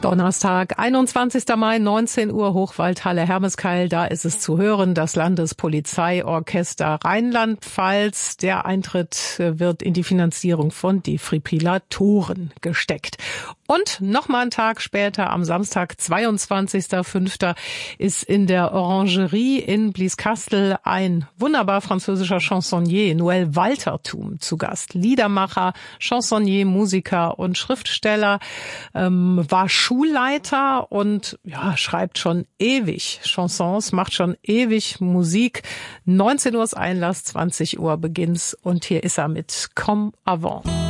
Donnerstag, 21. Mai, 19 Uhr, Hochwaldhalle Hermeskeil. Da ist es zu hören, das Landespolizeiorchester Rheinland-Pfalz. Der Eintritt wird in die Finanzierung von Defibrillatoren gesteckt. Und nochmal einen Tag später, am Samstag, 22.05., ist in der Orangerie in Blieskastel ein wunderbar französischer Chansonnier, Noël Waltertum, zu Gast. Liedermacher, Chansonnier, Musiker und Schriftsteller, war Schulleiter und schreibt schon ewig Chansons, macht schon ewig Musik. 19 Uhr ist Einlass, 20 Uhr Beginnt's und hier ist er mit Comme avant.